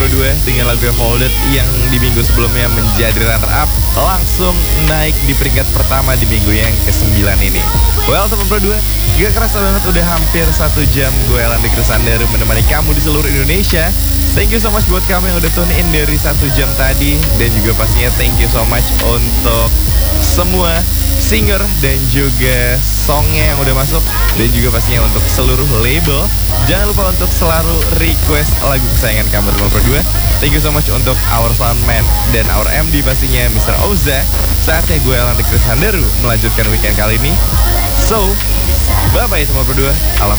Berdua dengan lagu Folded yang di minggu sebelumnya menjadi runner up, langsung naik di peringkat pertama di minggu yang ke-9 ini. Well, teman Berdua, gak kerasa banget udah hampir 1 jam gue Landi Krisandaru menemani kamu di seluruh Indonesia. Thank you so much buat kamu yang udah tune in dari 1 jam tadi. Dan juga pastinya thank you so much untuk semua singer dan juga songnya yang udah masuk. Dan juga pastinya untuk seluruh label. Jangan lupa untuk selalu request lagu kesayangan kamu teman Berdua. Thank you so much untuk our soundman dan our MD pastinya Mr. Oza. Saatnya gue Landi Krisandaru melanjutkan weekend kali ini. So, bye-bye teman Berdua. Alam